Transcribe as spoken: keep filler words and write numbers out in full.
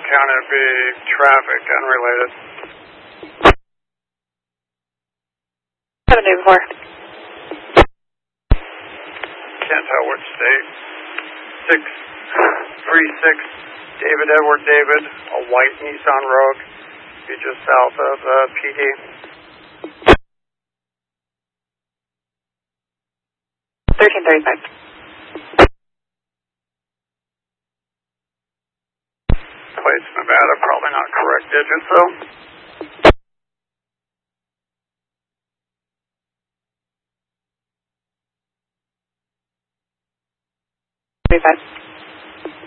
County would be traffic, unrelated. seven eight four. Can't tell which state. six three six David Edward David, a white Nissan Rogue, be just south of uh, P D. thirteen thirty-five. Place Nevada, probably not correct digits though.